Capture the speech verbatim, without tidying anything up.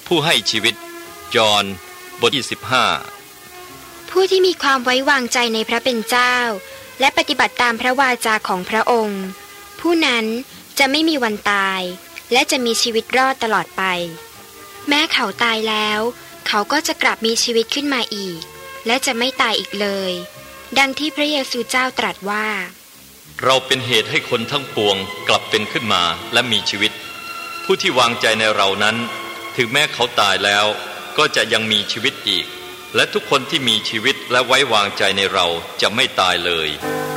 ผู้ให้ชีวิตจอห์นบทที่สิบห้าผู้ที่มีความไว้วางใจในพระเป็นเจ้าและปฏิบัติตามพระวาจาของพระองค์ผู้นั้นจะไม่มีวันตายและจะมีชีวิตรอดตลอดไปแม้เขาตายแล้วเขาก็จะกลับมีชีวิตขึ้นมาอีกและจะไม่ตายอีกเลยดังที่พระเยซูเจ้าตรัสว่าเราเป็นเหตุให้คนทั้งปวงกลับเป็นขึ้นมาและมีชีวิตผู้ที่วางใจในเรานั้นถึงแม้เขาตายแล้วก็จะยังมีชีวิตอีกและทุกคนที่มีชีวิตและไว้วางใจในเราจะไม่ตายเลย